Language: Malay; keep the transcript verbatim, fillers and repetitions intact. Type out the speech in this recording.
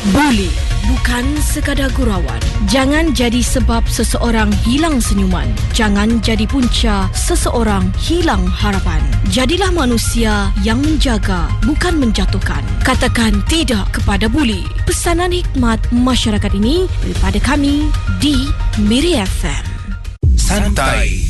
Buli bukan sekadar gurauan. Jangan jadi sebab seseorang hilang senyuman. Jangan jadi punca seseorang hilang harapan. Jadilah manusia yang menjaga, bukan menjatuhkan. Katakan tidak kepada buli. Pesanan hikmat masyarakat ini daripada kami di Miri F M. Santai